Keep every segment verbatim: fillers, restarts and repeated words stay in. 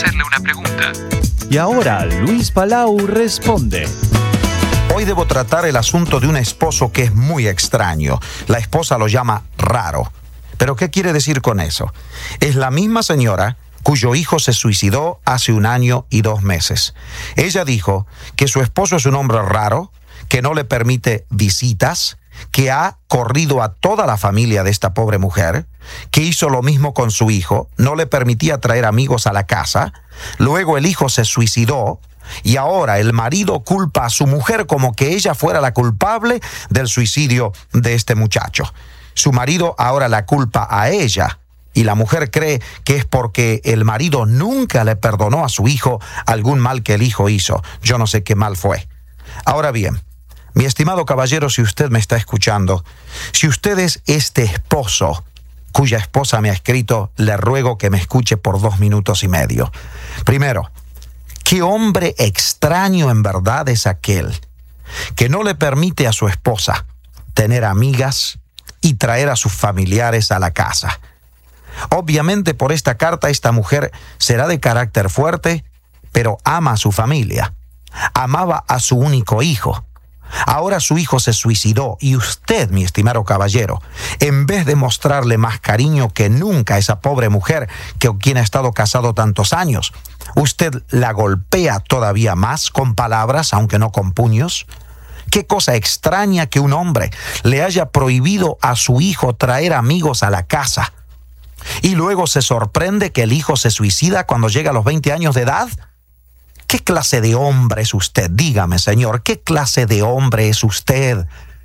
hacerle una pregunta. Y ahora Luis Palau responde. Hoy debo tratar el asunto de un esposo que es muy extraño. La esposa lo llama raro. ¿Pero qué quiere decir con eso? Es la misma señora cuyo hijo se suicidó hace un año y dos meses. Ella dijo que su esposo es un hombre raro, que no le permite visitas, que ha corrido a toda la familia de esta pobre mujer, que hizo lo mismo con su hijo, no le permitía traer amigos a la casa, luego el hijo se suicidó y ahora el marido culpa a su mujer como que ella fuera la culpable del suicidio de este muchacho. Su marido ahora la culpa a ella y la mujer cree que es porque el marido nunca le perdonó a su hijo algún mal que el hijo hizo. Yo no sé qué mal fue. Ahora bien, mi estimado caballero, si usted me está escuchando, si usted es este esposo cuya esposa me ha escrito, le ruego que me escuche por dos minutos y medio. Primero, ¿qué hombre extraño en verdad es aquel que no le permite a su esposa tener amigas y traer a sus familiares a la casa? Obviamente por esta carta esta mujer será de carácter fuerte, pero ama a su familia. Amaba a su único hijo. Ahora su hijo se suicidó y usted, mi estimado caballero, en vez de mostrarle más cariño que nunca a esa pobre mujer que quien ha estado casado tantos años, usted la golpea todavía más con palabras, aunque no con puños. Qué cosa extraña que un hombre le haya prohibido a su hijo traer amigos a la casa y luego se sorprende que el hijo se suicida cuando llega a los veinte años de edad. ¿Qué clase de hombre es usted? Dígame, señor, ¿qué clase de hombre es usted?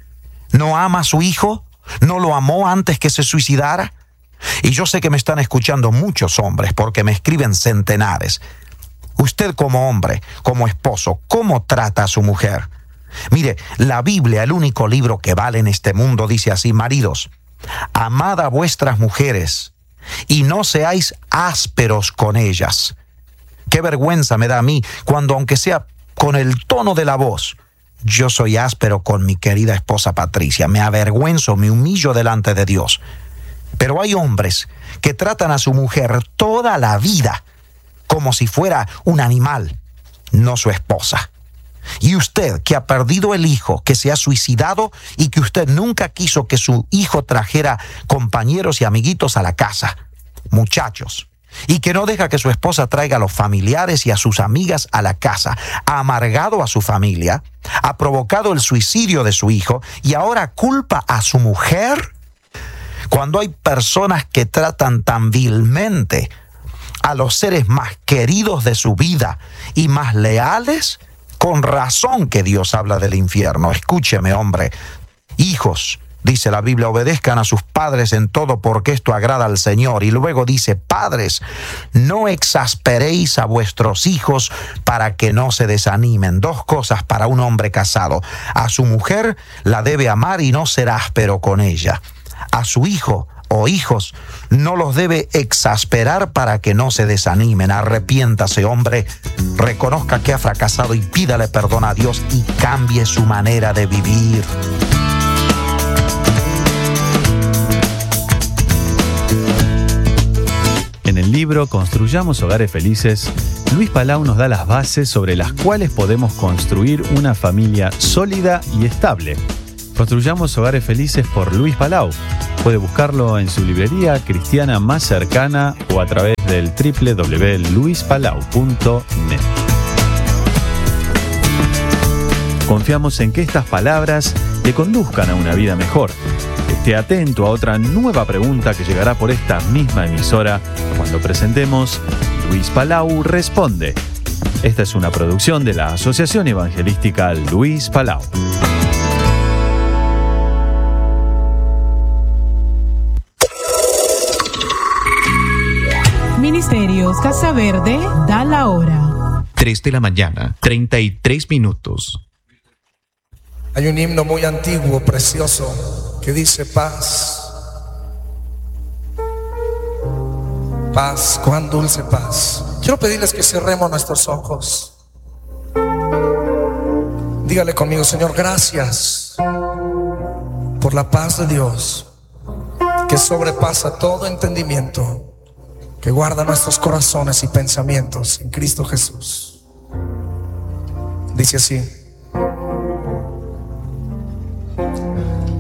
¿No ama a su hijo? ¿No lo amó antes que se suicidara? Y yo sé que me están escuchando muchos hombres porque me escriben centenares. Usted como hombre, como esposo, ¿cómo trata a su mujer? Mire, la Biblia, el único libro que vale en este mundo, dice así: maridos, amad a vuestras mujeres y no seáis ásperos con ellas. Qué vergüenza me da a mí cuando, aunque sea con el tono de la voz, yo soy áspero con mi querida esposa Patricia. Me avergüenzo, me humillo delante de Dios. Pero hay hombres que tratan a su mujer toda la vida como si fuera un animal, no su esposa. Y usted, que ha perdido el hijo, que se ha suicidado y que usted nunca quiso que su hijo trajera compañeros y amiguitos a la casa, muchachos, y que no deja que su esposa traiga a los familiares y a sus amigas a la casa, ha amargado a su familia, ha provocado el suicidio de su hijo y ahora culpa a su mujer. Cuando hay personas que tratan tan vilmente a los seres más queridos de su vida y más leales, con razón que Dios habla del infierno. Escúcheme, hombre. Hijos, dice la Biblia, obedezcan a sus padres en todo porque esto agrada al Señor. Y luego dice: padres, no exasperéis a vuestros hijos para que no se desanimen. Dos cosas para un hombre casado: a su mujer la debe amar y no ser áspero con ella. A su hijo o hijos no los debe exasperar para que no se desanimen. Arrepiéntase, hombre, reconozca que ha fracasado y pídale perdón a Dios y cambie su manera de vivir. En el libro Construyamos Hogares Felices, Luis Palau nos da las bases sobre las cuales podemos construir una familia sólida y estable. Construyamos Hogares Felices por Luis Palau. Puede buscarlo en su librería cristiana más cercana o a través del doble u doble u doble u punto luis palau punto net. Confiamos en que estas palabras le conduzcan a una vida mejor. Esté atento a otra nueva pregunta que llegará por esta misma emisora cuando presentemos Luis Palau Responde. Esta es una producción de la Asociación Evangelística Luis Palau. Ministerios Casa Verde da la hora. tres de la mañana, treinta y tres minutos. Hay un himno muy antiguo, precioso, que dice: paz, paz, cuán dulce paz. Quiero pedirles que cerremos nuestros ojos. Dígale conmigo: Señor, gracias por la paz de Dios que sobrepasa todo entendimiento, que guarda nuestros corazones y pensamientos en Cristo Jesús. Dice así: